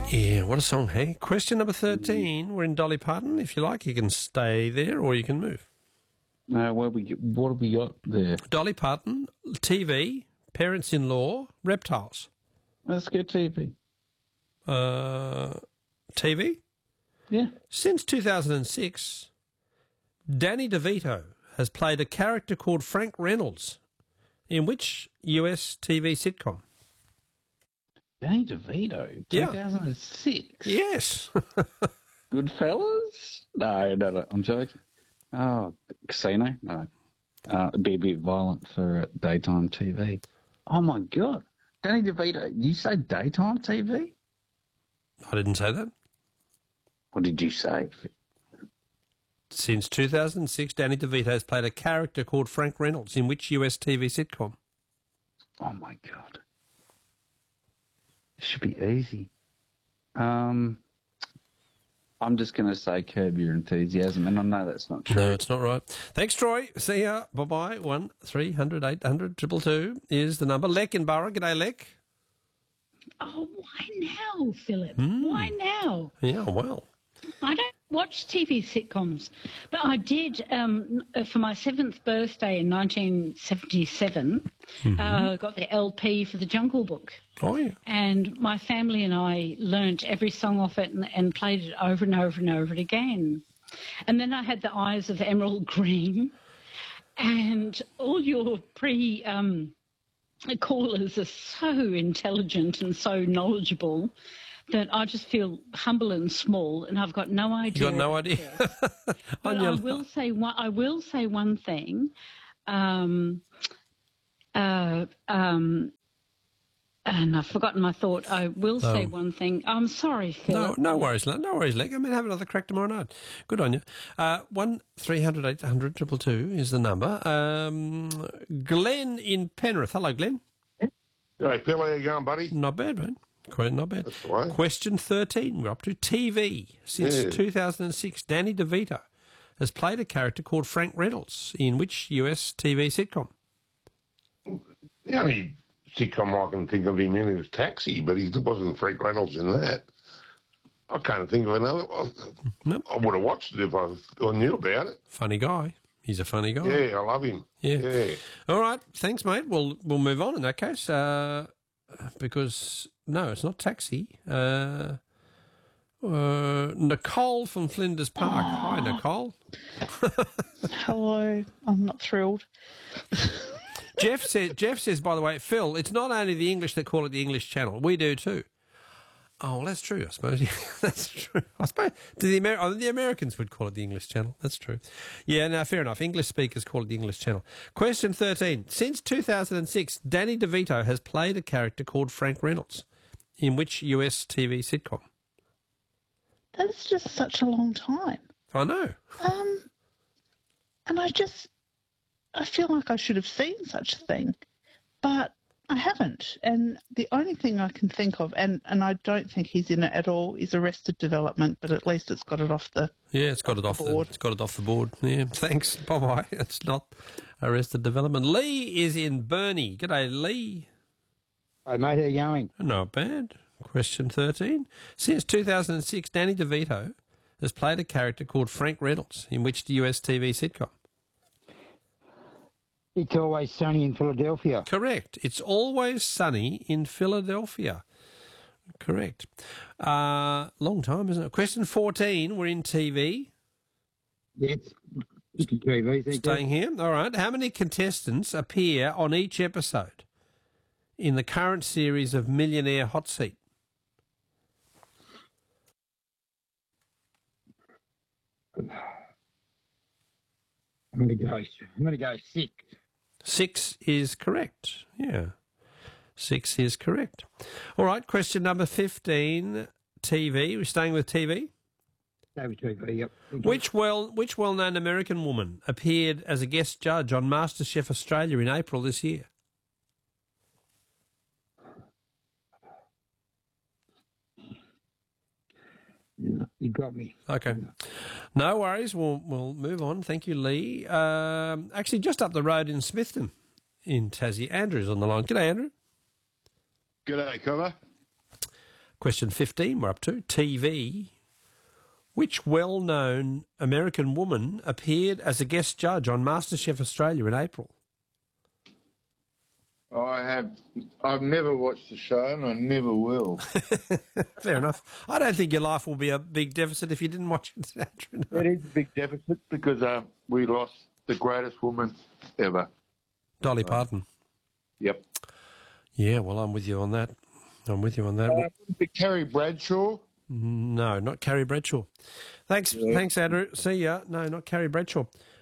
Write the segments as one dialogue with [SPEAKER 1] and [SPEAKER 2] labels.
[SPEAKER 1] Yeah, what a song, hey? Question number 13. We're in Dolly Parton. If you like, you can stay there or you can move.
[SPEAKER 2] What have we got there?
[SPEAKER 1] Dolly Parton, TV, parents-in-law, reptiles.
[SPEAKER 2] Let's get TV.
[SPEAKER 1] TV?
[SPEAKER 2] Yeah.
[SPEAKER 1] Since 2006, Danny DeVito has played a character called Frank Reynolds in which US TV sitcom?
[SPEAKER 2] Danny DeVito,
[SPEAKER 1] Yeah.
[SPEAKER 2] 2006.
[SPEAKER 1] Yes.
[SPEAKER 2] Goodfellas? No, I'm joking. Oh, Casino? No. It'd be a bit violent for daytime TV. Oh, my God. Danny DeVito, you say daytime TV?
[SPEAKER 1] I didn't say that.
[SPEAKER 2] What did you say?
[SPEAKER 1] Since 2006, Danny DeVito has played a character called Frank Reynolds in which US TV sitcom?
[SPEAKER 2] Oh, my God. It should be easy. I'm just going to say Curb Your Enthusiasm, and I know that's not true.
[SPEAKER 1] No, it's not right. Thanks, Troy. See ya. Bye-bye. 1-300-800-222 is the number. Lek in Borough. G'day, Lek.
[SPEAKER 3] Oh, why now, Philip? Why now?
[SPEAKER 1] Yeah, well.
[SPEAKER 3] I don't watch TV sitcoms, but I did for my 7th birthday in 1977. Got the LP for the Jungle Book.
[SPEAKER 1] Oh, yeah.
[SPEAKER 3] And my family and I learnt every song off it and played it over and over and over again. And then I had the eyes of Emerald Green, and all your callers are so intelligent and so knowledgeable that I just feel humble and small, and I've got no idea.
[SPEAKER 1] You got no idea.
[SPEAKER 3] But I will say one thing. And I've forgotten my thought. I will say one thing. I'm sorry, Phil.
[SPEAKER 1] No worries, no worries, Leg. I mean, have another crack tomorrow night. Good on you. 1-300-800-222 is the number. Glenn in Penrith. Hello, Glenn.
[SPEAKER 4] Hey, Phil, how you going, buddy?
[SPEAKER 1] Not bad, man. Not bad.
[SPEAKER 4] That's all right.
[SPEAKER 1] Question 13. We're up to TV. Since 2006, Danny DeVito has played a character called Frank Reynolds in which US TV sitcom?
[SPEAKER 4] The only sitcom I can think of him in is Taxi, but he wasn't Frank Reynolds in that. I can't think of another one.
[SPEAKER 1] Nope.
[SPEAKER 4] I would have watched it if I knew about it.
[SPEAKER 1] Funny guy. He's a funny guy.
[SPEAKER 4] Yeah, I love him. Yeah.
[SPEAKER 1] All right. Thanks, mate. We'll move on in that case. Because, no, it's not Taxi. Nicole from Flinders Park. Hi, Nicole.
[SPEAKER 5] Hello. I'm not thrilled.
[SPEAKER 1] Jeff says, by the way, Phil, it's not only the English that call it the English Channel. We do too. Oh, well, that's true, I suppose. Yeah, that's true. I suppose the Americans would call it the English Channel. That's true. Yeah, no, fair enough. English speakers call it the English Channel. Question 13. Since 2006, Danny DeVito has played a character called Frank Reynolds in which US TV sitcom?
[SPEAKER 5] That's just such a long time.
[SPEAKER 1] I know.
[SPEAKER 5] And I feel like I should have seen such a thing, but I haven't. And the only thing I can think of, and I don't think he's in it at all, is Arrested Development, but at least it's got it off the
[SPEAKER 1] it's got it off the board. It's got it off the board. Yeah, thanks. Bye-bye. It's not Arrested Development. Lee is in Burnie. G'day, Lee.
[SPEAKER 6] Hey, mate, how you going?
[SPEAKER 1] Not bad. Question 13. Since 2006, Danny DeVito has played a character called Frank Reynolds in which US TV sitcom?
[SPEAKER 6] It's Always Sunny in Philadelphia.
[SPEAKER 1] Correct. It's Always Sunny in Philadelphia. Correct. Long time, isn't it? Question 14. We're in TV.
[SPEAKER 6] Yes. TV, thank
[SPEAKER 1] Staying here. All right. How many contestants appear on each episode in the current series of Millionaire Hot Seat?
[SPEAKER 6] I'm going to go 6.
[SPEAKER 1] 6 is correct. Yeah. 6 is correct. All right. Question number 15. TV. We're staying with TV.
[SPEAKER 6] TV, yep.
[SPEAKER 1] Which well-known American woman appeared as a guest judge on MasterChef Australia in April this year?
[SPEAKER 6] You got me.
[SPEAKER 1] Okay. No worries. We'll move on. Thank you, Lee. Actually, just up the road in Smithton in Tassie, Andrew's on the line. G'day, Andrew.
[SPEAKER 4] G'day, Cover.
[SPEAKER 1] Question 15 we're up to. TV. Which well-known American woman appeared as a guest judge on MasterChef Australia in April?
[SPEAKER 7] I've never watched the show and I never will.
[SPEAKER 1] Fair enough. I don't think your life will be a big deficit if you didn't watch it, Andrew. No.
[SPEAKER 7] It is a big deficit because we lost the greatest woman ever.
[SPEAKER 1] Dolly Parton.
[SPEAKER 7] Yep.
[SPEAKER 1] Yeah, well, I'm with you on that.
[SPEAKER 7] Carrie Bradshaw.
[SPEAKER 1] No, not Carrie Bradshaw. Thanks, Andrew. See ya. No, not Carrie Bradshaw.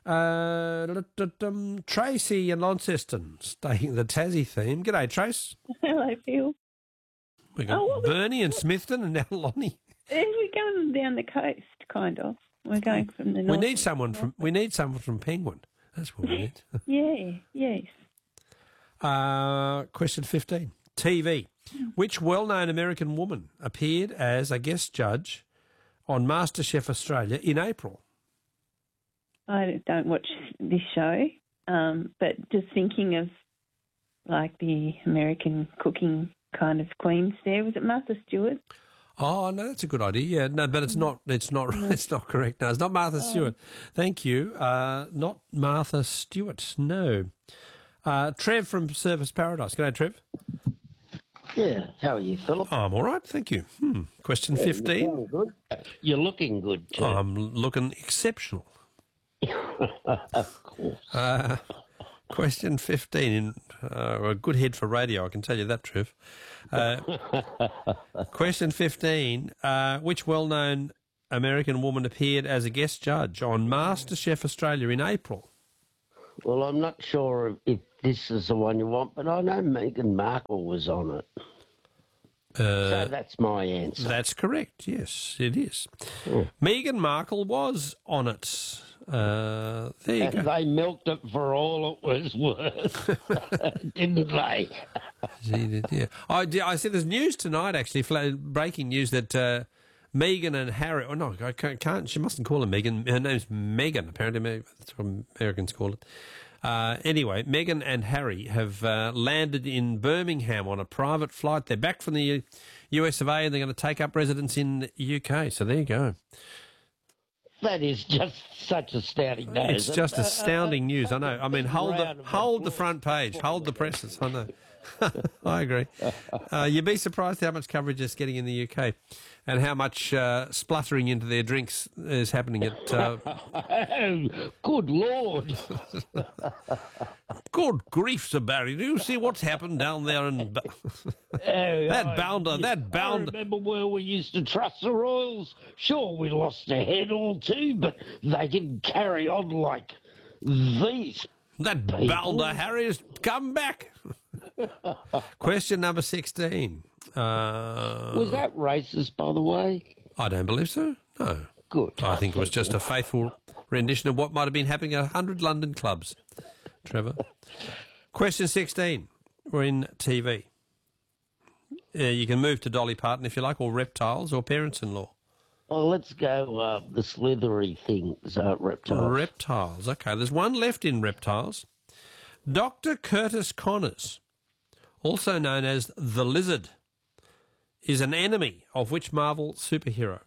[SPEAKER 1] Tracy and Launceston, staying the Tassie theme. G'day, Trace.
[SPEAKER 8] Hello, Phil.
[SPEAKER 1] We got Bernie and Smithton and now Lonnie.
[SPEAKER 8] We're going down the coast, kind of. We're going from the north.
[SPEAKER 1] We need someone from Penguin. That's what we need.
[SPEAKER 8] Yes.
[SPEAKER 1] Question 15. TV. Which well-known American woman appeared as a guest judge on MasterChef Australia in April?
[SPEAKER 8] I don't watch this show, but just thinking of like the American cooking kind of queens there. Was it Martha Stewart?
[SPEAKER 1] Oh no, that's a good idea. Yeah, no, but it's not. It's not correct. No, it's not Martha Stewart. Thank you. Not Martha Stewart. No. Trev from Surfers Paradise. G'day, Trev.
[SPEAKER 9] Yeah, how are you, Philip?
[SPEAKER 1] Oh, I'm all right, thank you. Question 15.
[SPEAKER 9] You're looking good, too.
[SPEAKER 1] I'm looking exceptional.
[SPEAKER 9] Of course.
[SPEAKER 1] Question 15. A good head for radio, I can tell you that, Trev. Question 15. Which well-known American woman appeared as a guest judge on MasterChef Australia in April?
[SPEAKER 9] Well, I'm not sure if this is the one you want, but I know Meghan Markle was on it. So that's my answer.
[SPEAKER 1] That's correct, yes, it is. Meghan Markle was on it. There you go.
[SPEAKER 9] They milked it for all it was worth, didn't they?
[SPEAKER 1] Yeah. I said there's news tonight, actually, breaking news that Meghan and Harry... Oh, no, I can't. She mustn't call her Meghan. Her name's Meghan, apparently. That's what Americans call it. Anyway, Meghan and Harry have landed in Birmingham on a private flight. They're back from the US of A and they're going to take up residence in the UK. So there you go.
[SPEAKER 9] That is just such astounding news.
[SPEAKER 1] It's just astounding news, I know. I mean, hold the front page. Hold the presses, I know. I agree. You'd be surprised how much coverage it's getting in the UK and how much spluttering into their drinks is happening at...
[SPEAKER 9] Good Lord.
[SPEAKER 1] Good grief, Sir Barry. Do you see what's happened down there in... that bounder.
[SPEAKER 9] I remember where we used to trust the Royals. Sure, we lost a head or two, but they didn't carry on like these.
[SPEAKER 1] That bounder, Harry, has come back. Question number 16.
[SPEAKER 9] Was that racist, by the way?
[SPEAKER 1] I don't believe so. No.
[SPEAKER 9] Good.
[SPEAKER 1] I think it was just a faithful rendition of what might have been happening at 100 London clubs, Trevor. Question 16. We're in TV. You can move to Dolly Parton if you like, or Reptiles, or Parents-in-Law.
[SPEAKER 9] Well, let's go the slithery things, Reptiles.
[SPEAKER 1] Reptiles. Okay, there's one left in Reptiles. Dr. Curtis Connors, also known as the Lizard, is an enemy of which Marvel superhero?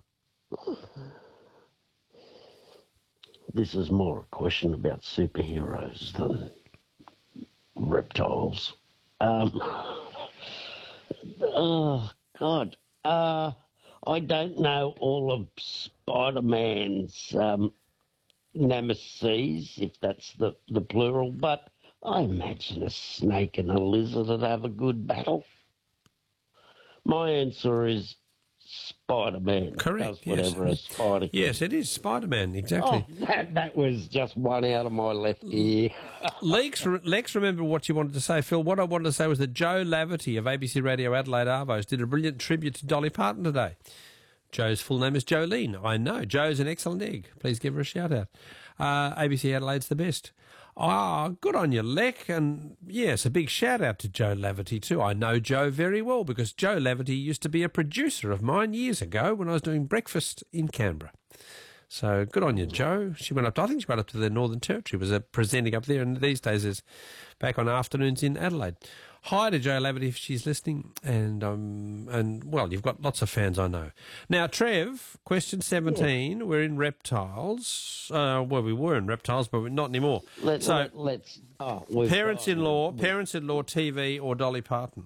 [SPEAKER 9] This is more a question about superheroes than reptiles. Oh, God. I don't know all of Spider-Man's nemesis, if that's the plural, but I imagine a snake and a lizard would have a good battle. My answer is Spider-Man.
[SPEAKER 1] Correct.
[SPEAKER 9] Does whatever a spider can.
[SPEAKER 1] Yes, it is Spider-Man, exactly.
[SPEAKER 9] Oh, that was just one out of my left ear.
[SPEAKER 1] Lex, remember what you wanted to say, Phil. What I wanted to say was that Joe Laverty of ABC Radio Adelaide Arvos did a brilliant tribute to Dolly Parton today. Joe's full name is Jolene. I know. Joe's an excellent egg. Please give her a shout-out. ABC Adelaide's the best. Good on you, Lec. And, yes, a big shout-out to Joe Laverty too. I know Joe very well because Joe Laverty used to be a producer of mine years ago when I was doing breakfast in Canberra. So good on you, Joe. She went up to the Northern Territory, was presenting up there, and these days is back on afternoons in Adelaide. Hi to Jo Laverty if she's listening, and well, you've got lots of fans, I know. Now, Trev, question 17. Yeah. We're in reptiles. Well, we were in reptiles, but we're not anymore. Parents-in-law, TV, or Dolly Parton?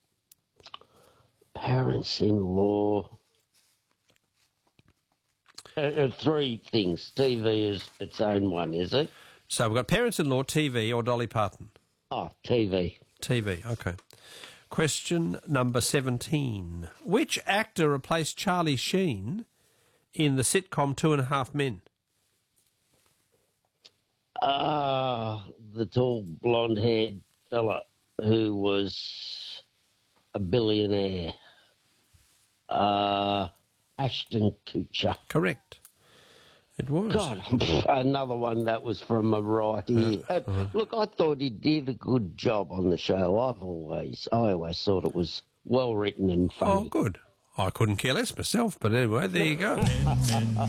[SPEAKER 9] Parents-in-law. Three things. TV is its own one, is it?
[SPEAKER 1] So we've got parents-in-law, TV, or Dolly Parton?
[SPEAKER 9] Oh, TV.
[SPEAKER 1] TV, okay. Question number 17. Which actor replaced Charlie Sheen in the sitcom 2.5 Men?
[SPEAKER 9] The tall, blonde-haired fella who was a billionaire. Ashton Kutcher.
[SPEAKER 1] Correct. It was.
[SPEAKER 9] God, another one that was from a right ear. Look, I thought he did a good job on the show. I always thought it was well written and funny.
[SPEAKER 1] Oh, good. I couldn't care less myself, but anyway, there you go.